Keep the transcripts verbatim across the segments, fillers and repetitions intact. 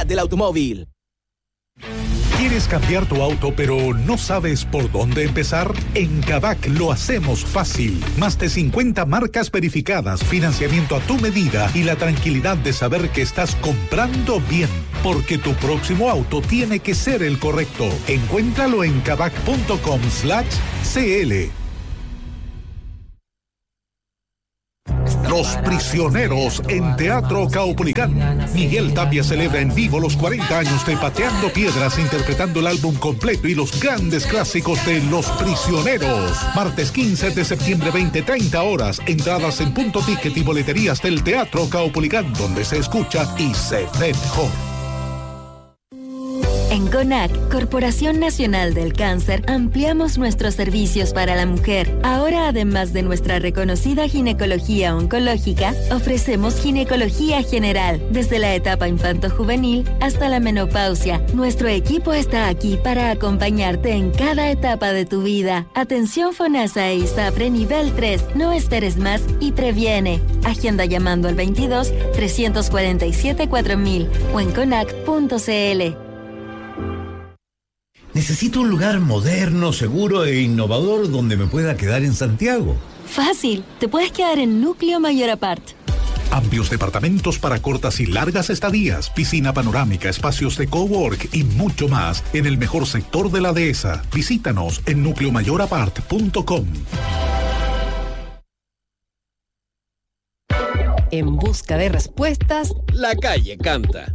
calidad del automóvil. ¿Quieres cambiar tu auto pero no sabes por dónde empezar? En Kavak lo hacemos fácil. Más de cincuenta marcas verificadas, financiamiento a tu medida y la tranquilidad de saber que estás comprando bien. Porque tu próximo auto tiene que ser el correcto. Encuéntralo en kavak.com slash cl. Los Prisioneros en Teatro Caupolicán. Miguel Tapia celebra en vivo los cuarenta años de Pateando Piedras, interpretando el álbum completo y los grandes clásicos de Los Prisioneros. Martes quince de septiembre, veinte treinta horas. Entradas en Punto Ticket y boleterías del Teatro Caupolicán, donde se escucha y se ve mejor. En CONAC, Corporación Nacional del Cáncer, ampliamos nuestros servicios para la mujer. Ahora, además de nuestra reconocida ginecología oncológica, ofrecemos ginecología general, desde la etapa infanto-juvenil hasta la menopausia. Nuestro equipo está aquí para acompañarte en cada etapa de tu vida. Atención FONASA e ISAPRE nivel tres. No esperes más y previene. Agenda llamando al veintidós, trescientos cuarenta y siete, cuatro mil o en conac punto cl. Necesito un lugar moderno, seguro e innovador donde me pueda quedar en Santiago. Fácil, te puedes quedar en Núcleo Mayor Apart. Amplios departamentos para cortas y largas estadías, piscina panorámica, espacios de cowork y mucho más en el mejor sector de la dehesa. Visítanos en núcleo mayor apart punto com. En busca de respuestas, La Calle Canta.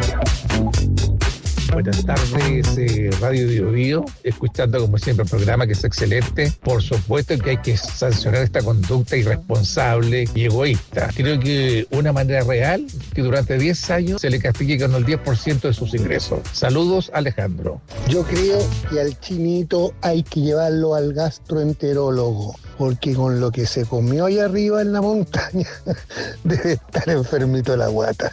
Buenas tardes, eh, Radio Bio Bio, escuchando como siempre el programa que es excelente. Por supuesto que hay que sancionar esta conducta irresponsable y egoísta. Creo que una manera real que durante diez años se le castigue con el diez por ciento de sus ingresos. Saludos, Alejandro. Yo creo que al chinito hay que llevarlo al gastroenterólogo, porque con lo que se comió ahí arriba en la montaña debe estar enfermito de la guata.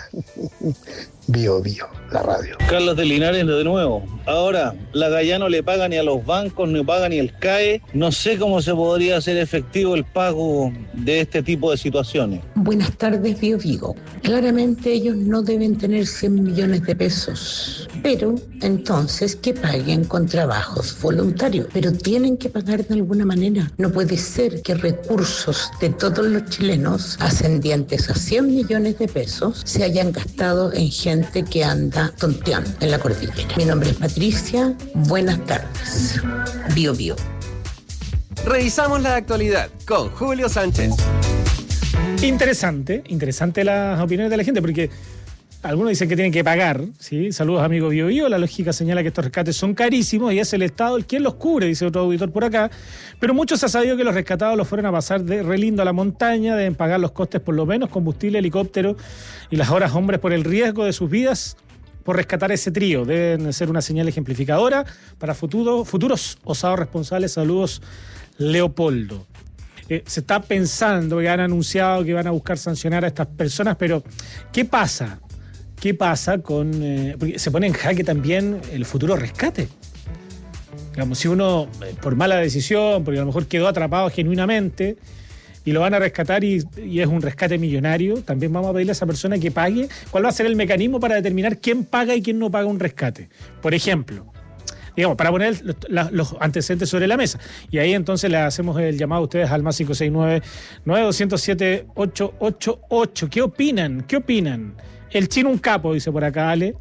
Bio Bio, la radio. Carlos de Linares de nuevo. Ahora, la Gaya no le paga ni a los bancos, ni paga ni el C A E. No sé cómo se podría hacer efectivo el pago de este tipo de situaciones. Buenas tardes, Bio Vigo. Claramente ellos no deben tener cien millones de pesos, pero entonces que paguen con trabajos voluntarios, pero tienen que pagar de alguna manera. No puede ser que recursos de todos los chilenos ascendientes a cien millones de pesos se hayan gastado en gente que anda tonteando en la cordillera. Mi nombre es Patricia, buenas tardes. Bio Bio. Revisamos la actualidad con Julio Sánchez. Interesante, interesante las opiniones de la gente, porque algunos dicen que tienen que pagar, ¿sí? Saludos, amigo Bio Bio. La lógica señala que estos rescates son carísimos y es el Estado el quien los cubre, dice otro auditor por acá. Pero muchos han sabido que los rescatados los fueron a pasar de re lindo a la montaña, deben pagar los costes por lo menos, combustible, helicóptero y las horas hombres por el riesgo de sus vidas por rescatar ese trío. Deben ser una señal ejemplificadora para futuro, futuros osados responsables. Saludos, Leopoldo. Eh, se está pensando que han anunciado que van a buscar sancionar a estas personas, pero ¿qué pasa? ¿Qué pasa con...? Eh, porque se pone en jaque también el futuro rescate. Digamos, si uno, eh, por mala decisión, porque a lo mejor quedó atrapado genuinamente, y lo van a rescatar y, y es un rescate millonario, también vamos a pedirle a esa persona que pague. ¿Cuál va a ser el mecanismo para determinar quién paga y quién no paga un rescate? Por ejemplo, digamos, para poner los, los antecedentes sobre la mesa. Y ahí entonces le hacemos el llamado a ustedes al más cinco seis nueve, nueve dos cero siete, ocho ocho ocho. ¿Qué opinan? ¿Qué opinan? El chino un capo, dice por acá Ale.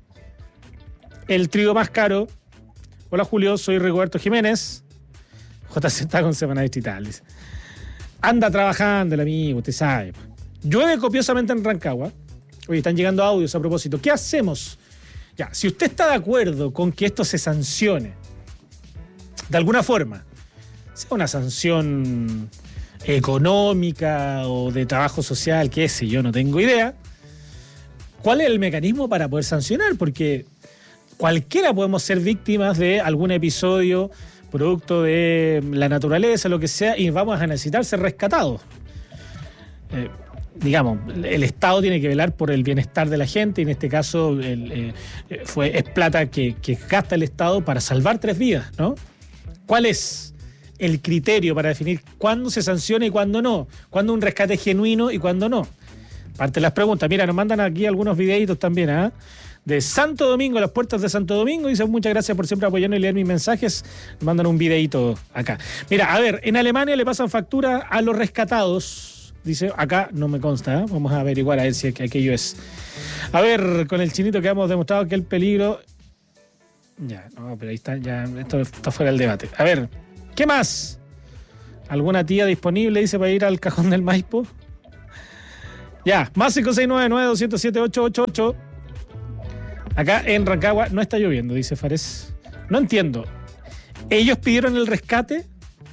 El trío más caro. Hola Julio, soy Rigoberto Jiménez. J C está con semana digital, dice. Anda trabajando el amigo, usted sabe. Llueve copiosamente en Rancagua. Oye, están llegando audios a propósito. ¿Qué hacemos? Ya, si usted está de acuerdo con que esto se sancione, de alguna forma, sea una sanción económica o de trabajo social, qué sé yo, no tengo idea, ¿cuál es el mecanismo para poder sancionar? Porque cualquiera podemos ser víctimas de algún episodio producto de la naturaleza, lo que sea, y vamos a necesitar ser rescatados. Eh, digamos, el Estado tiene que velar por el bienestar de la gente, y en este caso el, eh, fue, es plata que, que gasta el Estado para salvar tres vidas, ¿no? ¿Cuál es el criterio para definir cuándo se sanciona y cuándo no? ¿Cuándo un rescate es genuino y cuándo no? Parte de las preguntas. Mira, nos mandan aquí algunos videitos también, ¿ah? ¿eh? de Santo Domingo, a las puertas de Santo Domingo. Dice, muchas gracias por siempre apoyarnos y leer mis mensajes. Me mandan un videíto acá. Mira, a ver, en Alemania le pasan factura a los rescatados. Dice, acá no me consta, ¿eh? Vamos a averiguar a ver si aquello es. A ver, con el chinito que hemos demostrado que el peligro... Ya, no, pero ahí está, ya, esto está fuera del debate. A ver, ¿qué más? ¿Alguna tía disponible, dice, para ir al cajón del Maipo? Ya, más cinco seis nueve nueve dos cero siete ocho ocho ocho. Acá en Rancagua no está lloviendo, dice Fares. No entiendo. ¿Ellos pidieron el rescate?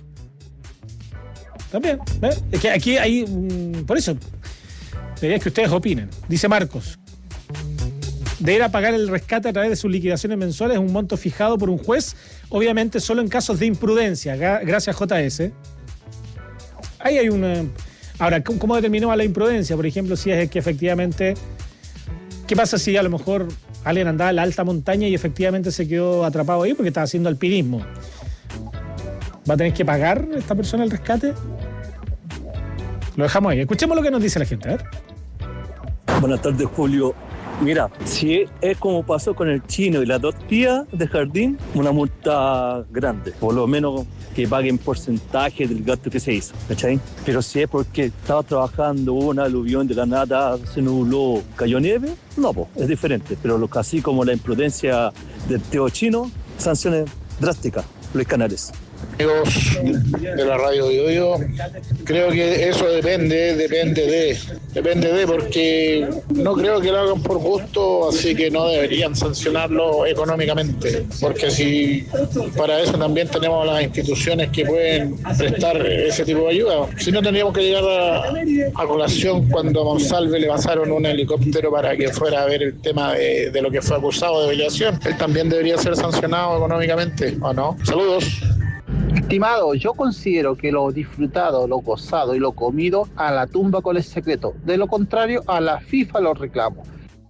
También, ¿ves? Es que aquí hay... Um, por eso, debería que ustedes opinen. Dice Marcos. Deberá pagar el rescate a través de sus liquidaciones mensuales, un monto fijado por un juez, obviamente solo en casos de imprudencia. Gracias, J S. Ahí hay una... Ahora, ¿cómo determinó a la imprudencia? Por ejemplo, si es que efectivamente... ¿Qué pasa si a lo mejor alguien andaba en la alta montaña y efectivamente se quedó atrapado ahí porque estaba haciendo alpinismo? ¿Va a tener que pagar esta persona el rescate? Lo dejamos ahí. Escuchemos lo que nos dice la gente. A ver. Buenas tardes, Julio. Mira, si es como pasó con el chino y las dos tías de jardín, una multa grande, por lo menos que paguen porcentaje del gasto que se hizo, ¿cachai? Pero si es porque estaba trabajando, hubo un aluvión de la nada, se nubló, cayó nieve, no, pues, es diferente. Pero lo que así como la imprudencia del tío chino, sanciones drásticas, Luis Canales. Amigos de la radio Bio Bio, creo que eso depende, depende de, depende de, porque no creo que lo hagan por gusto, así que no deberían sancionarlo económicamente, porque si para eso también tenemos las instituciones que pueden prestar ese tipo de ayuda. Si no, tendríamos que llegar a, a colación cuando a Monsalve le pasaron un helicóptero para que fuera a ver el tema de, de lo que fue acusado de violación. Él también debería ser sancionado económicamente, ¿o no? Saludos. Estimado, yo considero que lo disfrutado, lo gozado y lo comido a la tumba con el secreto. De lo contrario, a la FIFA lo reclamo.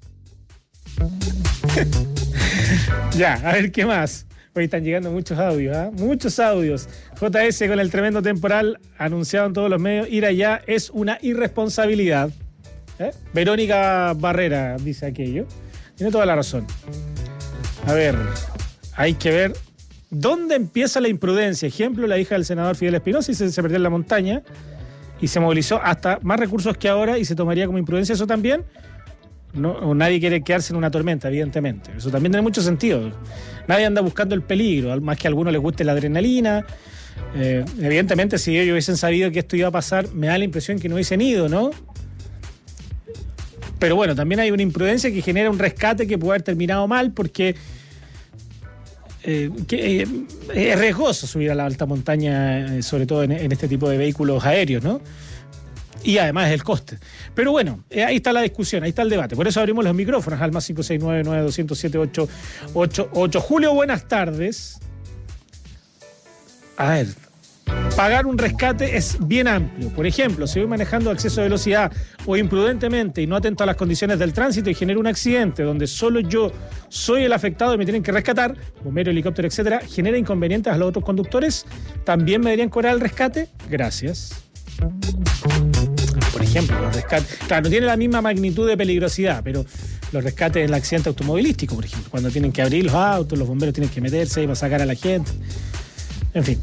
Ya, a ver qué más. Hoy están llegando muchos audios, ¿eh? Muchos audios. J S con el tremendo temporal anunciado en todos los medios. Ir allá es una irresponsabilidad. ¿Eh? Verónica Barrera dice aquello. Tiene toda la razón. A ver, hay que ver... ¿Dónde empieza la imprudencia? Ejemplo, la hija del senador Fidel Espinosa y se, se perdió en la montaña y se movilizó hasta más recursos que ahora y se tomaría como imprudencia eso también. No, o nadie quiere quedarse en una tormenta, evidentemente. Eso también tiene mucho sentido. Nadie anda buscando el peligro, más que a algunos les guste la adrenalina. Eh, evidentemente, si ellos hubiesen sabido que esto iba a pasar, me da la impresión que no hubiesen ido, ¿no? Pero bueno, también hay una imprudencia que genera un rescate que puede haber terminado mal porque... Eh, que, eh, es riesgoso subir a la alta montaña, eh, sobre todo en, en este tipo de vehículos aéreos, ¿no? Y además el coste. Pero bueno, eh, ahí está la discusión, ahí está el debate. Por eso abrimos los micrófonos al más cinco seis nueve nueve dos cero siete ocho ocho ocho. Julio, buenas tardes. A ver, pagar un rescate es bien amplio. Por ejemplo, si voy manejando a exceso de velocidad o imprudentemente y no atento a las condiciones del tránsito y genero un accidente donde solo yo soy el afectado y me tienen que rescatar, bombero, helicóptero, etcétera, genera inconvenientes a los otros conductores, ¿también me deberían cobrar el rescate? Gracias. Por ejemplo, los rescates... Claro, no tiene la misma magnitud de peligrosidad, pero los rescates en el accidente automovilístico, por ejemplo, cuando tienen que abrir los autos, los bomberos tienen que meterse ahí para sacar a la gente. En fin.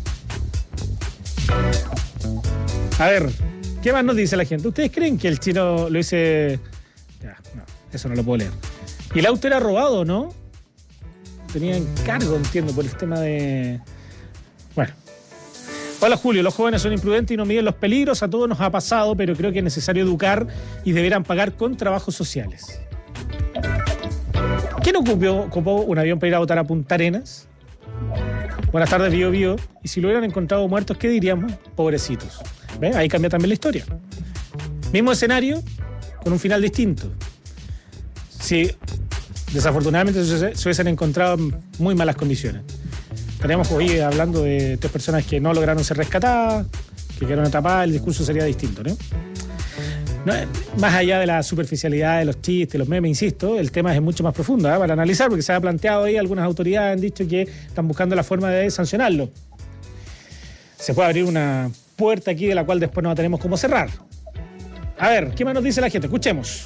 A ver, ¿qué más nos dice la gente? ¿Ustedes creen que el chino lo hice...? Ya, no, eso no lo puedo leer. ¿Y el auto era robado, no? Tenía encargo, entiendo, por el tema de... Bueno. Hola, Julio. Los jóvenes son imprudentes y no miden los peligros. A todos nos ha pasado, pero creo que es necesario educar y deberán pagar con trabajos sociales. ¿Quién ocupó, ocupó un avión para ir a votar a Punta Arenas? Buenas tardes, Bio Bio. Y si lo hubieran encontrado muertos, ¿qué diríamos? Pobrecitos. ¿Ves? Ahí cambia también la historia. Mismo escenario, con un final distinto. Si desafortunadamente se, se hubiesen encontrado en muy malas condiciones. Estaríamos hoy hablando de tres personas que no lograron ser rescatadas, que quedaron atrapadas, el discurso sería distinto, ¿no? No, más allá de la superficialidad de los chistes, los memes, insisto, el tema es mucho más profundo, ¿eh? Para analizar, porque se ha planteado ahí, algunas autoridades han dicho que están buscando la forma de sancionarlo. Se puede abrir una puerta aquí de la cual después no tenemos cómo cerrar. A ver, ¿qué más nos dice la gente? Escuchemos.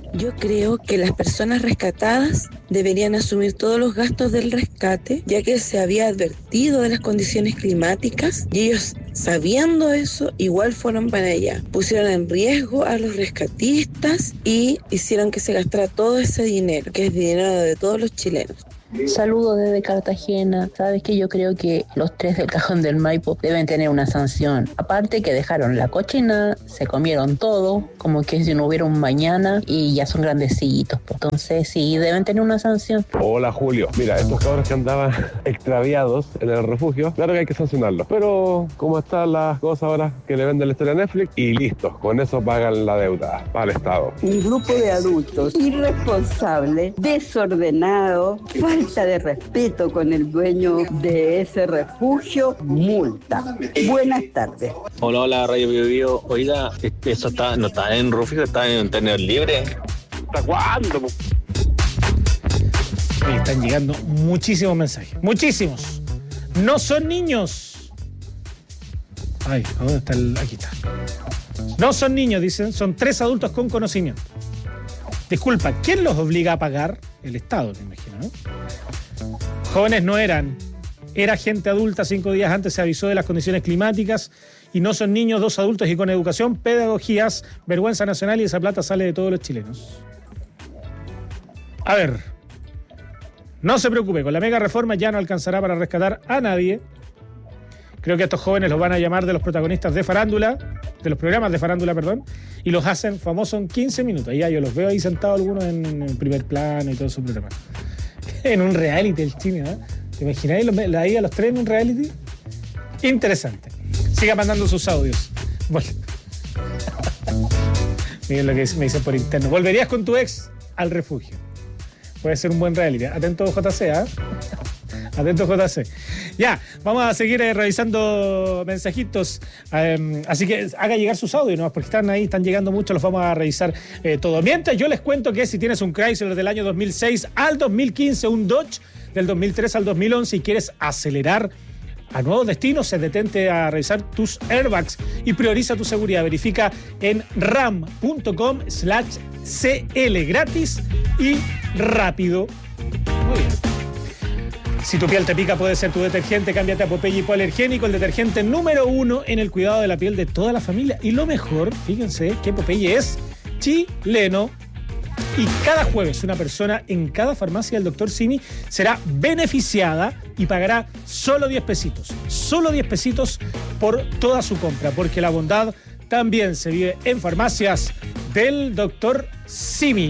Yo creo que las personas rescatadas deberían asumir todos los gastos del rescate, ya que se había advertido de las condiciones climáticas y ellos, sabiendo eso, igual fueron para allá. Pusieron en riesgo a los rescatistas y hicieron que se gastara todo ese dinero, que es dinero de todos los chilenos. Saludos desde Cartagena. Sabes que yo creo que los tres del Cajón del Maipo deben tener una sanción. Aparte que dejaron la cochina, se comieron todo, como que si no hubiera un mañana y ya son grandecitos. Entonces sí, deben tener una sanción. Hola Julio, mira, estos cabros que andaban extraviados en el refugio, claro que hay que sancionarlos. Pero como están las cosas ahora, que le venden la historia a Netflix y listo, con eso pagan la deuda para el Estado. Un grupo de adultos irresponsable, desordenado, falta de respeto con el dueño de ese refugio, multa. Buenas tardes. Hola, hola, Radio Bio Bio. Oiga, eso está, no está en refugio, está en tener libre. ¿Hasta cuándo? Oye, están llegando muchísimos mensajes. Muchísimos. No son niños. Ay, ¿dónde está el...? Aquí está. No son niños, dicen. Son tres adultos con conocimiento. Disculpa, ¿quién los obliga a pagar? El Estado, me imagino, ¿no? Jóvenes no eran. Era gente adulta, cinco días antes se avisó de las condiciones climáticas y no son niños, dos adultos y con educación, pedagogías, vergüenza nacional y esa plata sale de todos los chilenos. A ver, no se preocupe, con la mega reforma ya no alcanzará para rescatar a nadie. Creo que a estos jóvenes los van a llamar de los protagonistas de farándula, de los programas de farándula, perdón, y los hacen famosos en quince minutos. Y ya yo los veo ahí sentados algunos en, en primer plano y todo su programa. En un reality el chino, ¿eh? ¿Te imagináis la ahí a los tres en un reality? Interesante. Siga mandando sus audios. Bueno. Miren lo que me dicen por interno. ¿Volverías con tu ex al refugio? Puede ser un buen reality. Atento J C, ¿ah? ¿eh? Atento J C. Ya, vamos a seguir eh, revisando mensajitos. Eh, así que haga llegar sus audios, ¿no? Porque están ahí, están llegando muchos, los vamos a revisar eh, todo. Mientras yo les cuento que si tienes un Chrysler del año dos mil seis al dos mil quince, un Dodge del dos mil tres al dos mil once y quieres acelerar a nuevos destinos, se detente a revisar tus airbags y prioriza tu seguridad. Verifica en ram punto com slash cl, gratis y rápido. Muy bien. Si tu piel te pica, puede ser tu detergente. Cámbiate a Popeye Hipoalergénico, el detergente número uno en el cuidado de la piel de toda la familia. Y lo mejor, fíjense que Popeye es chileno. Y cada jueves una persona en cada farmacia del doctor Simi será beneficiada y pagará solo diez pesitos. Solo diez pesitos por toda su compra, porque la bondad también se vive en farmacias del doctor Simi.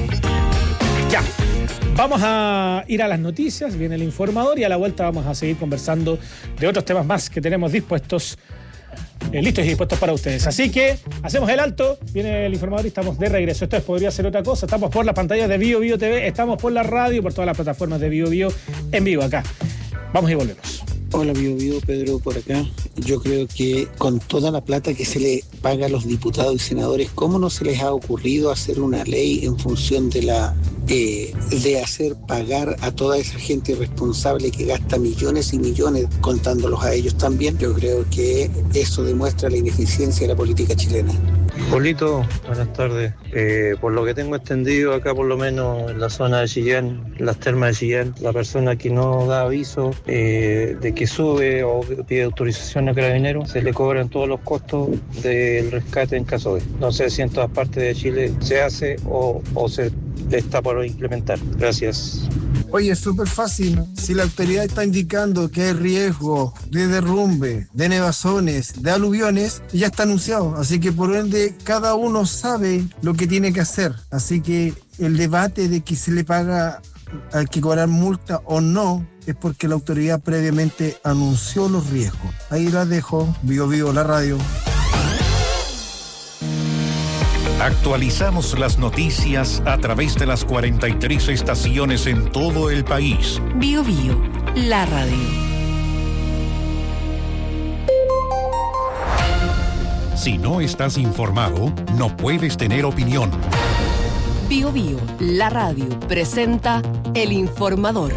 Ya. Vamos a ir a las noticias, viene el informador y a la vuelta vamos a seguir conversando de otros temas más que tenemos dispuestos, eh, listos y dispuestos para ustedes. Así que hacemos el alto, viene el informador y estamos de regreso. Esto es Podría Ser Otra Cosa, estamos por las pantallas de Bio Bio T V, estamos por la radio, por todas las plataformas de Bio Bio en vivo acá. Vamos y volvemos. Hola Bio Bio, Pedro por acá. Yo creo que con toda la plata que se le paga a los diputados y senadores, ¿cómo no se les ha ocurrido hacer una ley en función de la eh, de hacer pagar a toda esa gente irresponsable que gasta millones y millones contándolos a ellos también? Yo creo que eso demuestra la ineficiencia de la política chilena. Polito, buenas tardes. Eh, por lo que tengo entendido, acá por lo menos en la zona de Chillán, las termas de Chillán, la persona que no da aviso eh, de que sube o pide autorización a Carabineros, se le cobran todos los costos del rescate en caso de. No sé si en todas partes de Chile se hace o, o se está por implementar. Gracias. Oye, es súper fácil. Si la autoridad está indicando que hay riesgo de derrumbe, de nevazones, de aluviones, ya está anunciado. Así que por ende, cada uno sabe lo que tiene que hacer. Así que el debate de que se le paga, hay que cobrar multa o no, es porque la autoridad previamente anunció los riesgos. Ahí la dejo. Bio Bio, la radio. Actualizamos las noticias a través de las cuarenta y tres estaciones en todo el país. Bio Bio, la radio. Si no estás informado, no puedes tener opinión. Bio Bio, la radio, presenta El Informador.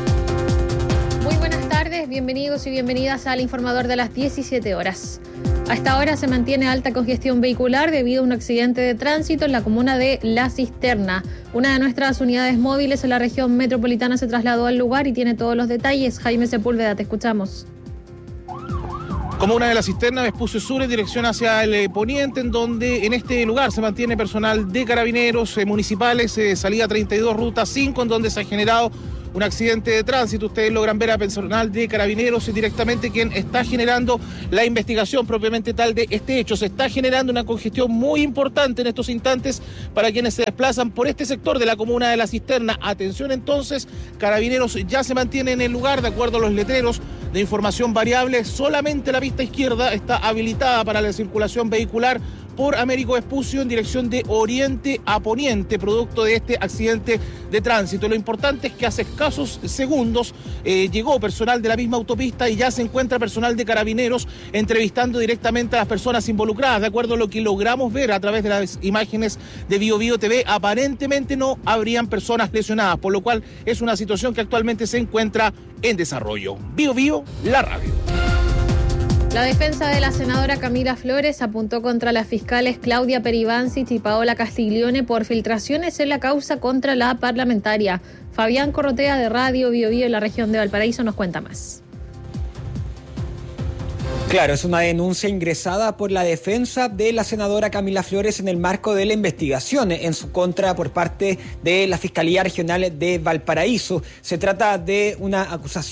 Muy buenas tardes, bienvenidos y bienvenidas al Informador de las diecisiete horas. A esta hora se mantiene alta congestión vehicular debido a un accidente de tránsito en la comuna de La Cisterna. Una de nuestras unidades móviles en la región metropolitana se trasladó al lugar y tiene todos los detalles. Jaime Sepúlveda, te escuchamos. Comuna de La Cisterna, Vespucio Sur, en dirección hacia el eh, poniente, en donde en este lugar se mantiene personal de carabineros eh, municipales, eh, salida treinta y dos, ruta cinco, en donde se ha generado un accidente de tránsito. Ustedes logran ver a personal de carabineros directamente quien está generando la investigación propiamente tal de este hecho. Se está generando una congestión muy importante en estos instantes para quienes se desplazan por este sector de la comuna de La Cisterna. Atención entonces, carabineros ya se mantiene en el lugar de acuerdo a los letreros de información variable. Solamente la pista izquierda está habilitada para la circulación vehicular por Américo Vespucio en dirección de oriente a poniente, producto de este accidente de tránsito. Lo importante es que hace escasos segundos eh, llegó personal de la misma autopista y ya se encuentra personal de carabineros entrevistando directamente a las personas involucradas. De acuerdo a lo que logramos ver a través de las imágenes de Bio Bio T V, aparentemente no habrían personas lesionadas, por lo cual es una situación que actualmente se encuentra en desarrollo. Bio Bio, la radio. La defensa de la senadora Camila Flores apuntó contra las fiscales Claudia Peribancic y Paola Castiglione por filtraciones en la causa contra la parlamentaria. Fabián Corrotea de Radio Bio Bio en la región de Valparaíso nos cuenta más. Claro, es una denuncia ingresada por la defensa de la senadora Camila Flores en el marco de la investigación en su contra por parte de la Fiscalía Regional de Valparaíso. Se trata de una acusación